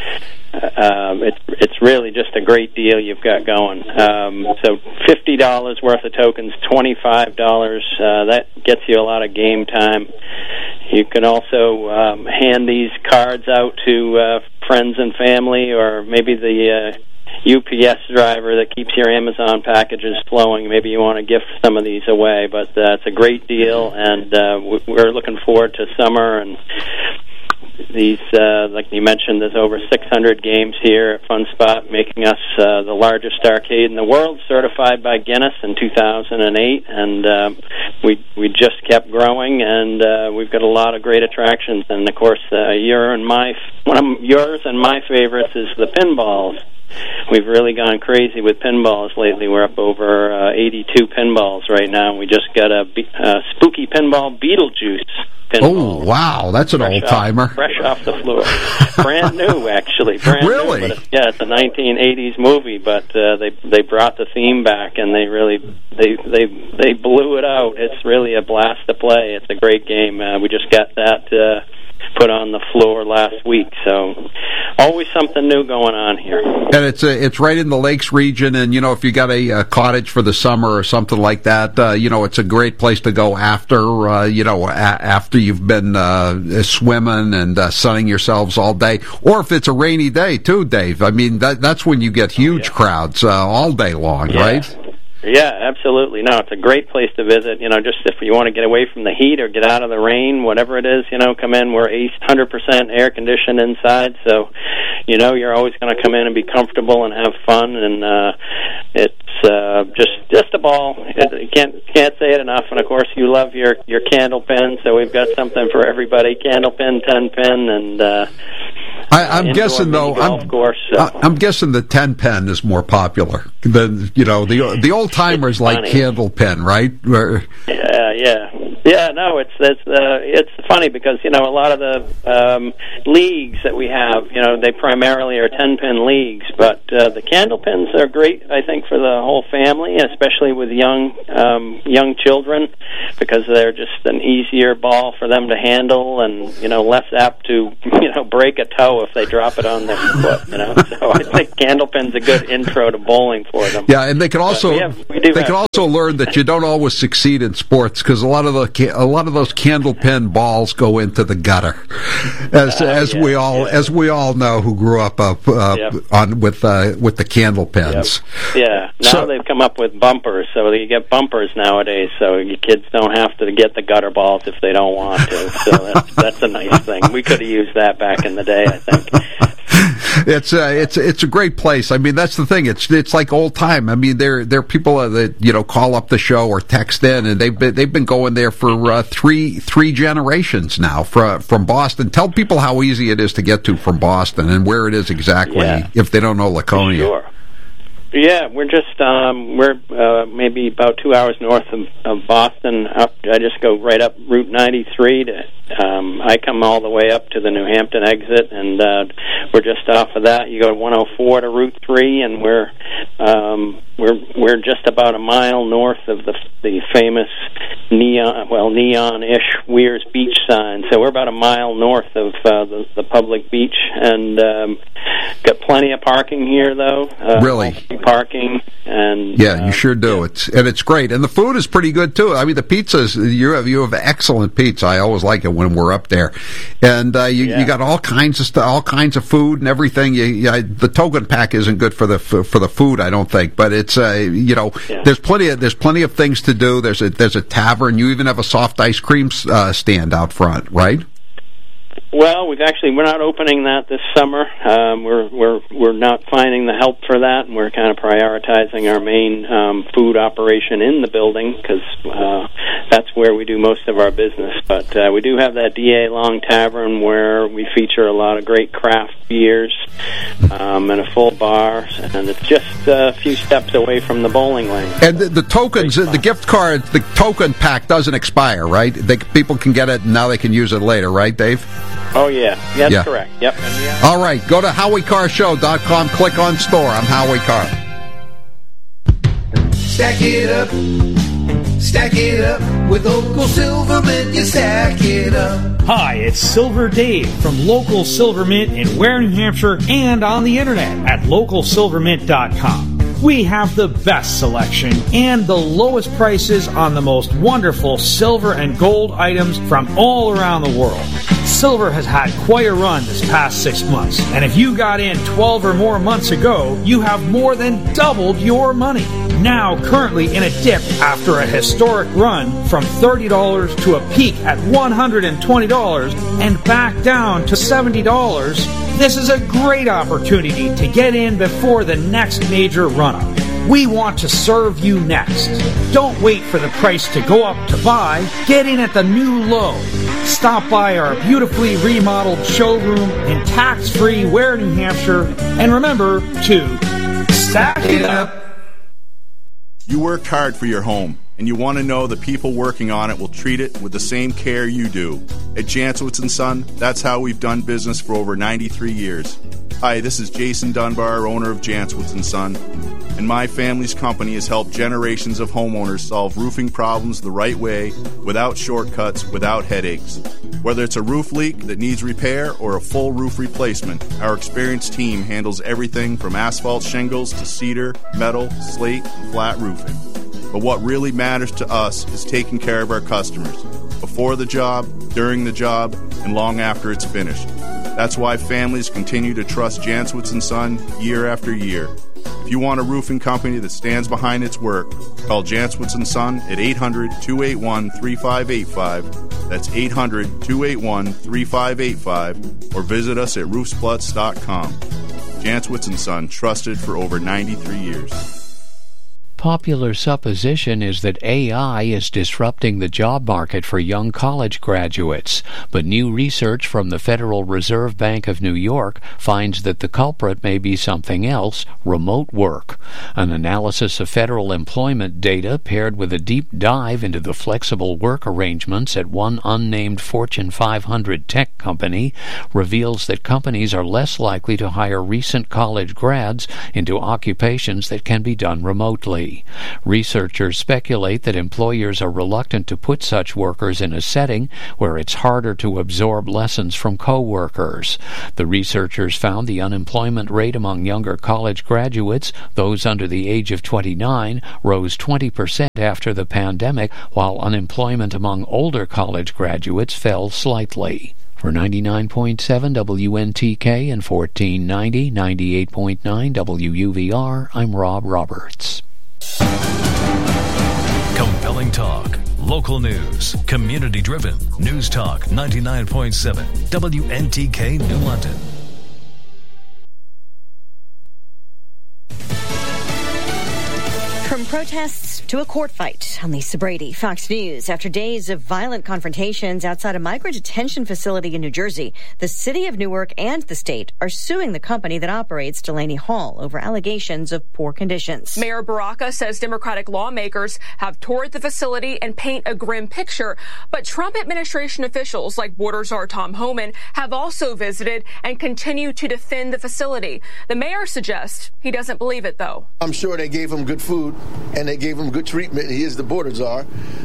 Um, it's it's really just a great deal you've got going. Um, so fifty dollars worth of tokens, twenty-five dollars. Uh, that gets you a lot of game time. You can also um, hand these cards out to uh, friends and family, or maybe the uh, U P S driver that keeps your Amazon packages flowing. Maybe you want to gift some of these away. But uh, it's a great deal, and uh, we're looking forward to summer. And these, uh, like you mentioned, there's over six hundred games here at Fun Spot, making us uh, the largest arcade in the world, certified by Guinness in two thousand eight, and uh, we we just kept growing, and uh, we've got a lot of great attractions. And of course, uh, your and my one of yours and my favorites is the pinballs. We've really gone crazy with pinballs lately. We're up over uh, eighty-two pinballs right now. We just got a, a spooky pinball Beetlejuice. Pinball. Oh, wow, that's an old-timer. Fresh off the floor. Brand new, actually. Brand really? New, but it's, yeah, it's a nineteen eighties movie, but uh, they they brought the theme back, and they really they they they blew it out. It's really a blast to play. It's a great game. Uh, we just got that uh, put on the floor last week, so always something new going on here. And it's a, it's right in the Lakes region, and you know, if you got a, a cottage for the summer or something like that, uh, you know, it's a great place to go after uh, you know a- after you've been uh, swimming and uh, sunning yourselves all day, or if it's a rainy day too, Dave. I mean, that that's when you get huge oh, yeah. crowds uh, all day long, yeah. right? Yeah, absolutely. No, it's a great place to visit. You know, just if you want to get away from the heat or get out of the rain, whatever it is, you know, come in. We're one hundred percent air conditioned inside, so, you know, you're always going to come in and be comfortable and have fun. And uh, it's uh, just just a the ball. It, you can't can't say it enough. And of course, you love your your candle pin, so we've got something for everybody: candle pin, ten pin, and. Uh, I, I'm guessing though. I'm, course, so. I, I'm guessing the ten pin is more popular than you know the the old timers like candle pin, right? Yeah, yeah, yeah. No, it's it's uh, it's funny because you know a lot of the um, leagues that we have, you know, they primarily are ten pin leagues, but uh, the candle pins are great. I think for the whole family, especially with young um, young children, because they're just an easier ball for them to handle, and you know less apt to you know break a toe if they drop it on their foot, you know. So I think candlepin's a good intro to bowling for them. Yeah, and they can also we have, we they can also learn that you don't always succeed in sports because a lot of the a lot of those candlepin balls go into the gutter, as uh, as yeah, we all yeah. as we all know who grew up uh, uh, yep. on with uh, with the candlepins. Yep. Yeah, now so, they've come up with bumpers, so you get bumpers nowadays, so your kids don't have to get the gutter balls if they don't want to. So that's that's a nice thing. We could have used that back in the day, I think. It's uh, it's it's a great place. I mean, that's the thing. It's it's like old time. I mean, there there are people that you know call up the show or text in, and they've been they've been going there for uh, three three generations now from from Boston. Tell people how easy it is to get to from Boston and where it is exactly yeah. if they don't know Laconia. Sure. Yeah, we're just um, we're uh, maybe about two hours north of, of Boston. Up, I just go right up Route ninety-three to. Um, I come all the way up to the New Hampton exit, and uh, we're just off of that. You go one oh four to Route three, and we're um, we're we're just about a mile north of the the famous neon, well neon-ish Weirs Beach sign. So we're about a mile north of uh, the, the public beach, and um, got plenty of parking here, though. Uh, really, parking and yeah, uh, you sure do. Yeah. It's and it's great, and the food is pretty good too. I mean, the pizzas you have you have excellent pizza. I always like it when we're up there, and uh, you yeah. you got all kinds of stuff, all kinds of food and everything. You, you, the token pack isn't good for the for, for the food, I don't think, but it's uh, you know yeah. there's plenty of there's plenty of things to do. There's a there's a tavern. You even have a soft ice cream uh, stand out front, right? Well, we've actually we're not opening that this summer. Um, we're we're we're not finding the help for that, and we're kind of prioritizing our main um, food operation in the building because uh, that's where we do most of our business. But uh, we do have that D A Long Tavern where we feature a lot of great craft beers um, and a full bar, and it's just a few steps away from the bowling lane. And the, the tokens, the gift cards, the token pack doesn't expire, right? They, people can get it and now they can use it later, right, Dave? Oh, yeah. That's yeah. correct. Yep. All right. Go to Howie Carr Show dot com. Click on store. I'm Howie Carr. Stack it up. Stack it up. With Local Silvermint, you stack it up. Hi, it's Silver Dave from Local Silvermint in Ware, New Hampshire, and on the internet at local silvermint dot com. We have the best selection and the lowest prices on the most wonderful silver and gold items from all around the world. Silver has had quite a run this past six months, and if you got in twelve or more months ago, you have more than doubled your money. Now currently in a dip after a historic run from thirty dollars to a peak at one hundred twenty dollars and back down to seventy dollars, this is a great opportunity to get in before the next major run-up. We want to serve you next. Don't wait for the price to go up to buy. Get in at the new low. Stop by our beautifully remodeled showroom in tax-free Ware, New Hampshire, and remember to stack it up. You worked hard for your home, and you want to know the people working on it will treat it with the same care you do. At Jantzowitz and Son, that's how we've done business for over ninety-three years. Hi, this is Jason Dunbar, owner of Jantzowitz and Son, and my family's company has helped generations of homeowners solve roofing problems the right way, without shortcuts, without headaches. Whether it's a roof leak that needs repair or a full roof replacement, our experienced team handles everything from asphalt shingles to cedar, metal, slate, and flat roofing. But what really matters to us is taking care of our customers, before the job, during the job, and long after it's finished. That's why families continue to trust Jantzowitz and Son year after year. If you want a roofing company that stands behind its work, call Jantzowitz and Son at eight hundred, two eight one, three five eight five. That's eight hundred, two eight one, three five eight five. Or visit us at roofsplutz dot com. Jantzowitz and Son, trusted for over ninety-three years. Popular supposition is that A I is disrupting the job market for young college graduates, but new research from the Federal Reserve Bank of New York finds that the culprit may be something else: remote work. An analysis of federal employment data paired with a deep dive into the flexible work arrangements at one unnamed Fortune five hundred tech company reveals that companies are less likely to hire recent college grads into occupations that can be done remotely. Researchers speculate that employers are reluctant to put such workers in a setting where it's harder to absorb lessons from co-workers. The researchers found the unemployment rate among younger college graduates, those under the age of twenty-nine, rose twenty percent after the pandemic, while unemployment among older college graduates fell slightly. For ninety-nine point seven W N T K and fourteen ninety, ninety-eight point nine W U V R, I'm Rob Roberts. Compelling talk, local news, community-driven. News Talk ninety-nine point seven W N T K New London. From protests to a court fight, I'm Lisa Brady, Fox News. After days of violent confrontations outside a migrant detention facility in New Jersey, the city of Newark and the state are suing the company that operates Delaney Hall over allegations of poor conditions. Mayor Baraka says Democratic lawmakers have toured the facility and paint a grim picture, but Trump administration officials like Border Czar Tom Homan have also visited and continue to defend the facility. The mayor suggests he doesn't believe it, though. I'm sure they gave him good food and they gave him good treatment. He is the border czar.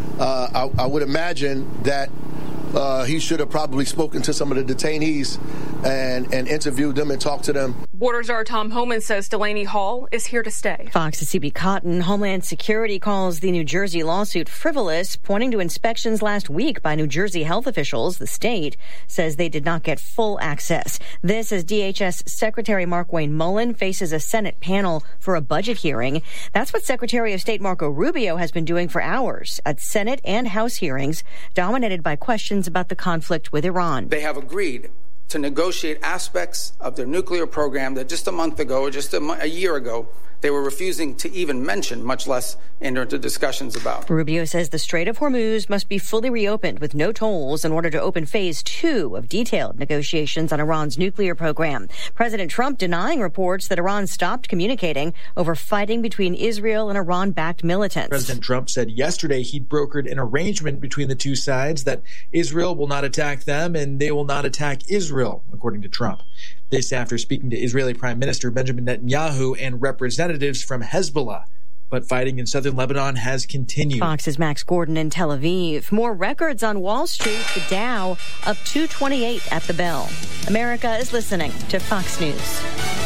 Uh, I, I would imagine that uh, he should have probably spoken to some of the detainees and, and interviewed them and talked to them. Border Czar Tom Homan says Delaney Hall is here to stay. Fox's C B Cotton. Homeland Security calls the New Jersey lawsuit frivolous, pointing to inspections last week by New Jersey health officials. The state says they did not get full access. This as D H S Secretary Mark Wayne Mullen faces a Senate panel for a budget hearing. That's what Secretary of State Marco Rubio has been doing for hours at Senate and House hearings, dominated by questions about the conflict with Iran. They have agreed to negotiate aspects of their nuclear program that just a month ago or just a, mo- a year ago they were refusing to even mention, much less enter into discussions about. Rubio says the Strait of Hormuz must be fully reopened with no tolls in order to open phase two of detailed negotiations on Iran's nuclear program. President Trump denying reports that Iran stopped communicating over fighting between Israel and Iran-backed militants. President Trump said yesterday he'd brokered an arrangement between the two sides that Israel will not attack them and they will not attack Israel, according to Trump. This after speaking to Israeli Prime Minister Benjamin Netanyahu and representatives from Hezbollah. But fighting in southern Lebanon has continued. Fox's Max Gordon in Tel Aviv. More records on Wall Street. The Dow up two twenty-eight at the bell. America is listening to Fox News.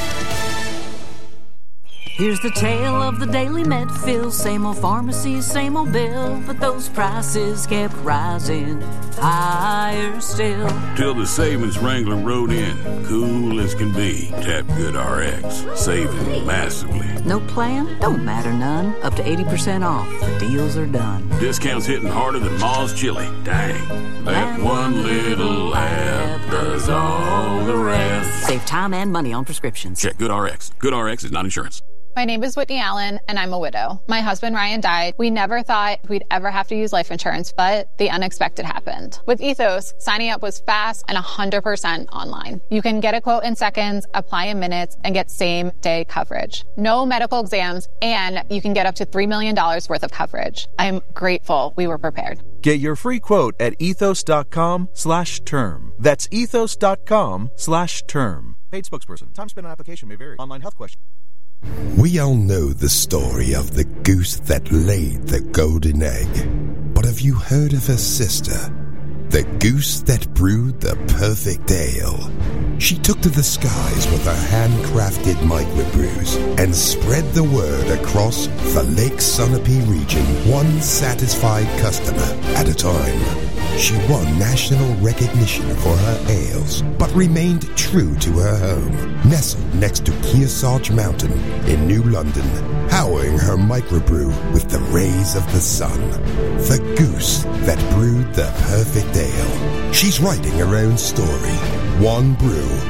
Here's the tale of the Daily Medfield. Same old pharmacy, same old bill, but those prices kept rising higher still. Till the savings wrangler rode in, cool as can be. Tap Good R X, saving massively. No plan? Don't matter none. Up to eighty percent off. The deals are done. Discounts hitting harder than Ma's chili. Dang. That one little app does all the rest. Save time and money on prescriptions. Check Good R X. Good R X is not insurance. My name is Whitney Allen, and I'm a widow. My husband, Ryan, died. We never thought we'd ever have to use life insurance, but the unexpected happened. With Ethos, signing up was fast and one hundred percent online. You can get a quote in seconds, apply in minutes, and get same-day coverage. No medical exams, and you can get up to three million dollars worth of coverage. I'm grateful we were prepared. Get your free quote at ethos.com slash term. That's ethos.com slash term. Paid spokesperson. Time spent on application may vary. Online health question. We all know the story of the goose that laid the golden egg. But have you heard of her sister? The goose that brewed the perfect ale. She took to the skies with her handcrafted microbrews and spread the word across the Lake Sunapee region, one satisfied customer at a time. She won national recognition for her ales, but remained true to her home, nestled next to Kearsarge Mountain in New London, powering her microbrew with the rays of the sun. The goose that brewed the perfect ale. She's writing her own story. One brew,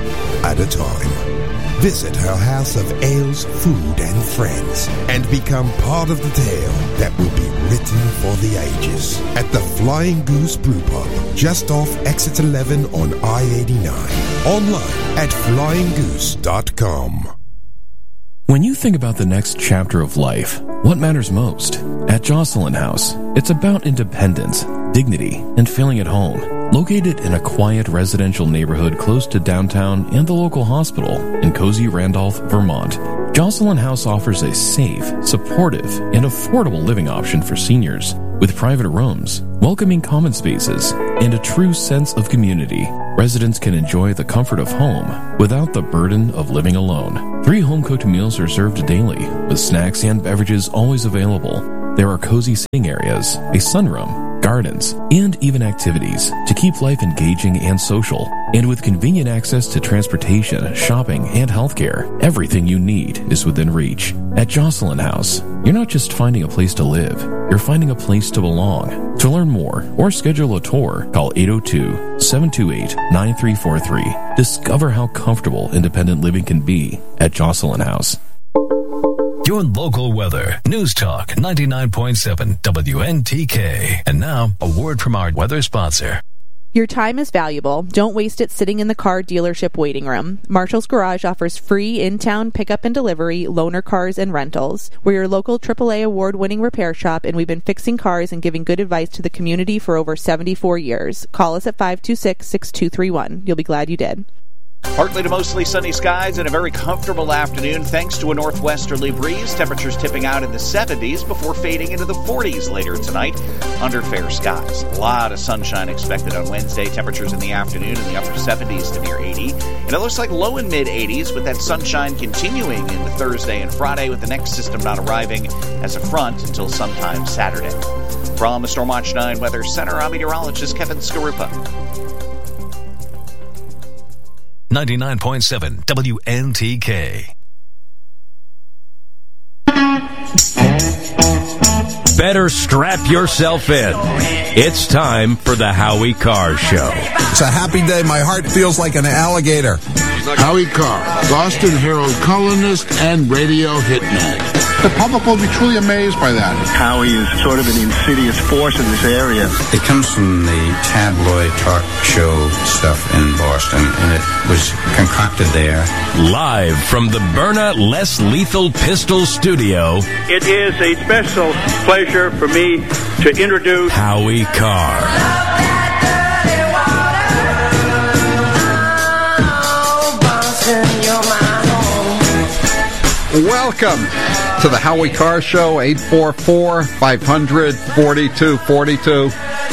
at a time. Visit her house of ales, food, and friends and become part of the tale that will be written for the ages at the Flying Goose Brew Pub, just off Exit eleven on I eighty-nine. Online at flying goose dot com. When you think about the next chapter of life, what matters most? At Jocelyn House, it's about independence, dignity, and feeling at home. Located in a quiet residential neighborhood close to downtown and the local hospital in cozy Randolph, Vermont, Jocelyn House offers a safe, supportive, and affordable living option for seniors with private rooms, welcoming common spaces, and a true sense of community. Residents can enjoy the comfort of home without the burden of living alone. Three home-cooked meals are served daily, with snacks and beverages always available. There are cozy sitting areas, a sunroom, gardens, and even activities to keep life engaging and social. And with convenient access to transportation, shopping, and healthcare, everything you need is within reach. At Jocelyn House, you're not just finding a place to live, you're finding a place to belong. To learn more or schedule a tour, call eight oh two, seven two eight, nine three four three. Discover how comfortable independent living can be at Jocelyn House. Your local weather. News Talk ninety-nine point seven W N T K. And now, a word from our weather sponsor. Your time is valuable. Don't waste it sitting in the car dealership waiting room. Marshall's Garage offers free in-town pickup and delivery, loaner cars, and rentals. We're your local triple A award-winning repair shop, and we've been fixing cars and giving good advice to the community for over seventy-four years. Call us at five two six, six two three one. You'll be glad you did. Partly to mostly sunny skies and a very comfortable afternoon thanks to a northwesterly breeze. Temperatures tipping out in the seventies before fading into the forties later tonight under fair skies. A lot of sunshine expected on Wednesday. Temperatures in the afternoon in the upper seventies to near eighty. And it looks like low and mid-eighties with that sunshine continuing into Thursday and Friday with the next system not arriving as a front until sometime Saturday. From the Stormwatch nine Weather Center, I'm meteorologist Kevin Skarupa. ninety-nine point seven W N T K. Better strap yourself in. It's time for the Howie Carr Show. It's a happy day. My heart feels like an alligator. Howie Carr, Boston Herald columnist and radio hitman. The public will be truly amazed by that. Howie is sort of an insidious force in this area. It comes from the tabloid talk show stuff in Boston, and it was concocted there. Live from the Byrna Less Lethal Pistol Studio, it is a special pleasure for me to introduce Howie Carr. Welcome to the Howie Carr Show, eight four four, five hundred, forty-two forty-two.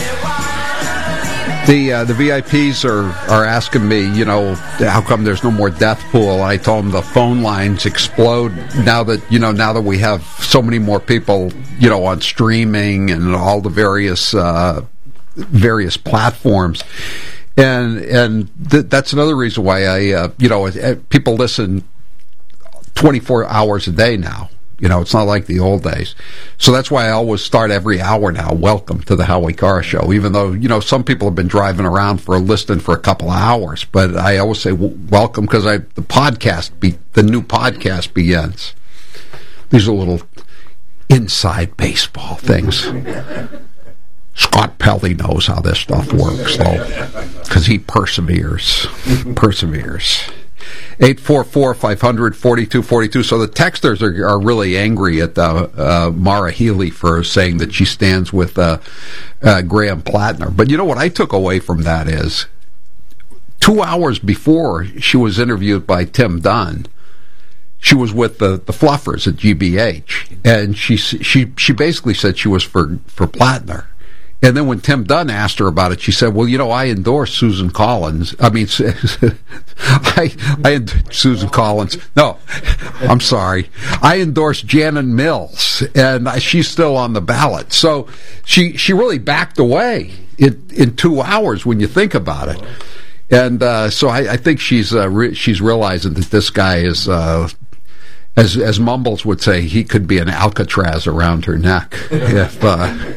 The uh, the V I Ps are, are asking me, you know, how come there's no more death pool? I told them the phone lines explode now that, you know, now that we have so many more people, you know, on streaming and all the various uh, various platforms. And and th- that's another reason why I, uh, you know, people listen twenty-four hours a day now. You know, it's not like the old days. So that's why I always start every hour now. Welcome to the Howie Carr Show. Even though, you know, some people have been driving around for a listing for a couple of hours. But I always say w- welcome because I the podcast, be, the new podcast begins. These are little inside baseball things. Scott Pelley knows how this stuff works, though, because he perseveres. perseveres. eight four four, five hundred, forty-two forty-two. So the texters are, are really angry at uh, uh, Mara Healy for saying that she stands with uh, uh, Graham Plattner. But you know what I took away from that is, two hours before she was interviewed by Tim Dunn, she was with the, the Fluffers at G B H, and she she she basically said she was for, for Plattner. And then when Tim Dunn asked her about it, she said, well, you know, I endorse Susan Collins. I mean, I, I endorse Susan Collins. No, I'm sorry. I endorse Janet Mills, and she's still on the ballot. So she she really backed away in, in two hours when you think about it. And uh, so I, I think she's uh, re- she's realizing that this guy is, uh, as as Mumbles would say, he could be an Alcatraz around her neck if uh,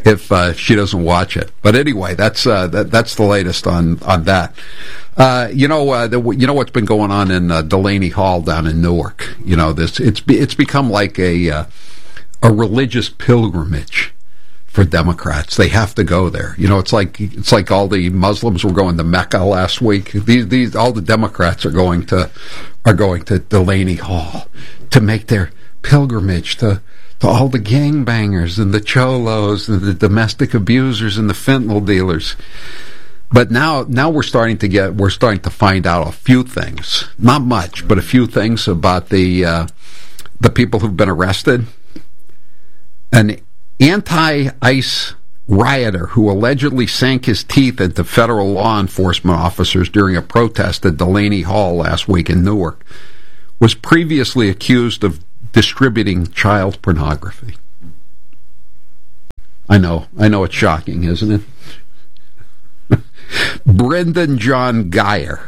if uh, she doesn't watch it. But anyway, that's uh, that, that's the latest on on that. Uh, you know, uh, the, you know what's been going on in uh, Delaney Hall down in Newark. You know, this it's it's become like a uh, a religious pilgrimage for Democrats. They have to go there. You know, it's like it's like all the Muslims were going to Mecca last week. These these all the Democrats are going to are going to Delaney Hall to make their pilgrimage to. To all the gangbangers and the cholos and the domestic abusers and the fentanyl dealers. But now, now we're starting to get, we're starting to find out a few things. Not much, but a few things about the, uh, the people who've been arrested. An anti-ICE rioter who allegedly sank his teeth into federal law enforcement officers during a protest at Delaney Hall last week in Newark was previously accused of distributing child pornography. I know, I know it's shocking, isn't it? Brendan John Geyer,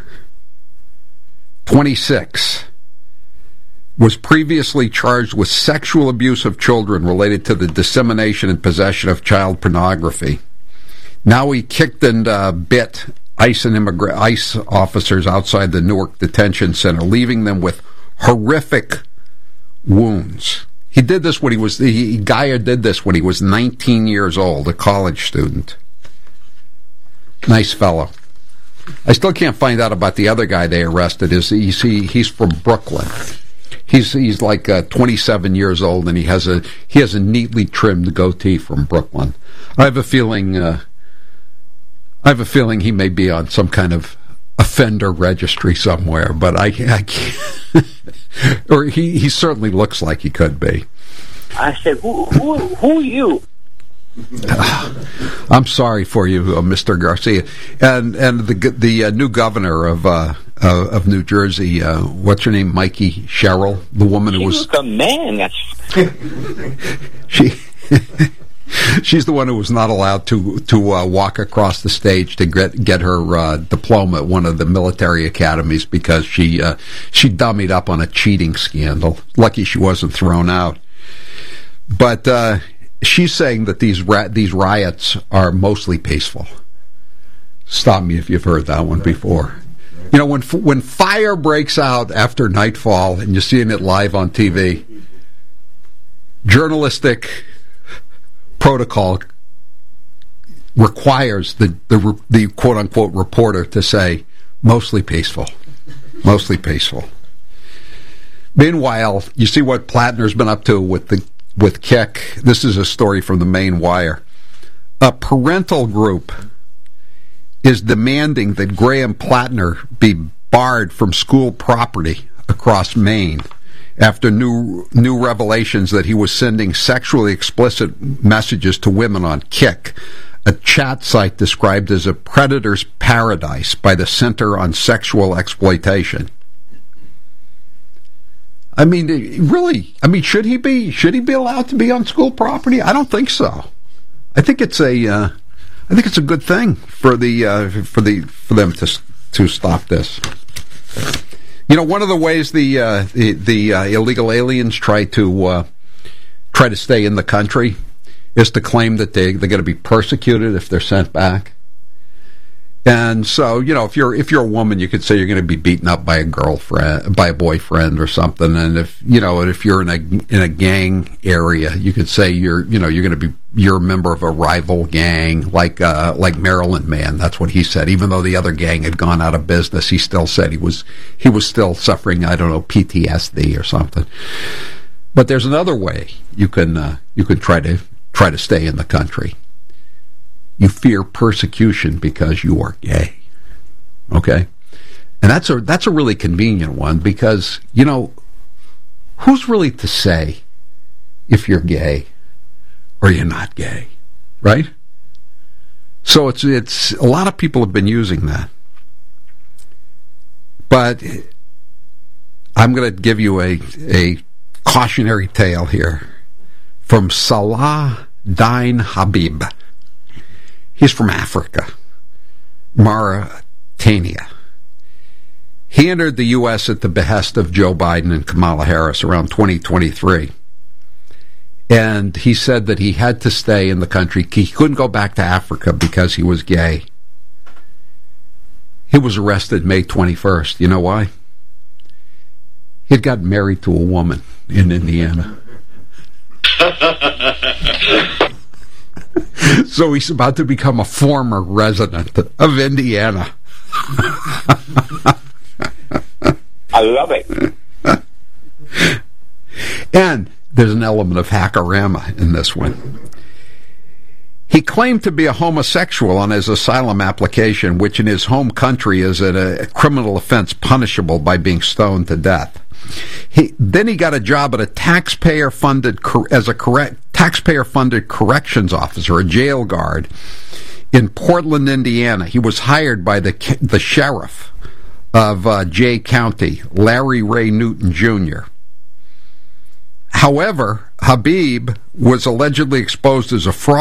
twenty-six, was previously charged with sexual abuse of children related to the dissemination and possession of child pornography. Now he kicked and uh, bit ICE and immigra- ICE officers outside the Newark Detention Center, leaving them with horrific wounds. He did this when he was, he, Geyer did this when he was nineteen years old, a college student. Nice fellow. I still can't find out about the other guy they arrested. Is he's, he, he's from Brooklyn. He's he's like uh, twenty-seven years old, and he has a he has a neatly trimmed goatee from Brooklyn. I have a feeling uh, I have a feeling he may be on some kind of offender registry somewhere, but I, I can't. Or he, he certainly looks like he could be. I said, who who who are you? I'm sorry for you, uh, Mister Garcia, and and the the uh, new governor of uh, uh, of New Jersey. Uh, what's her name? Mikey Sherrill, the woman she who was a man. That's she. She's the one who was not allowed to to uh, walk across the stage to get get her uh, diploma at one of the military academies because she uh, she dummied up on a cheating scandal. Lucky she wasn't thrown out. But uh, she's saying that these ra- these riots are mostly peaceful. Stop me if you've heard that one before. You know, when when fire breaks out after nightfall and you're seeing it live on T V, journalistic protocol requires the, the the quote-unquote reporter to say, mostly peaceful. Mostly peaceful. Meanwhile, you see what Plattner's been up to with the with Kick. This is a story from the Maine Wire. A parental group is demanding that Graham Plattner be barred from school property across Maine after new new revelations that he was sending sexually explicit messages to women on Kick, a chat site described as a predator's paradise by the Center on Sexual Exploitation. I mean, really? I mean, should he be should he be allowed to be on school property? I don't think so. I think it's a uh, I think it's a good thing for the uh, for the for them to to stop this. You know, one of the ways the uh, the, the uh, illegal aliens try to uh, try to stay in the country is to claim that they they're going to be persecuted if they're sent back. And so, you know, if you're if you're a woman, you could say you're going to be beaten up by a girlfriend, by a boyfriend, or something. And if you know, and if you're in a in a gang area, you could say you're you know you're going to be you're a member of a rival gang, like uh, like Maryland Man. That's what he said. Even though the other gang had gone out of business, he still said he was he was still suffering, I don't know, P T S D or something. But there's another way you can uh, you can try to try to stay in the country. You fear persecution because you are gay. Okay? And that's a that's a really convenient one because, you know, who's really to say if you're gay or you're not gay, right? So it's it's a lot of people have been using that. But I'm going to give you a a cautionary tale here from Salah Dine Habib. He's from Africa, Mauritania. He entered the U S at the behest of Joe Biden and Kamala Harris around twenty twenty-three. And he said that he had to stay in the country. He couldn't go back to Africa because he was gay. He was arrested May twenty-first. You know why? He'd gotten married to a woman in Indiana. So he's about to become a former resident of Indiana. I love it. And there's an element of hackorama in this one. He claimed to be a homosexual on his asylum application, which in his home country is a criminal offense punishable by being stoned to death. He then he got a job at a taxpayer-funded as a correct taxpayer-funded corrections officer, a jail guard in Portland, Indiana. He was hired by the the sheriff of uh, Jay County, Larry Ray Newton Junior However, Habib was allegedly exposed as a fraud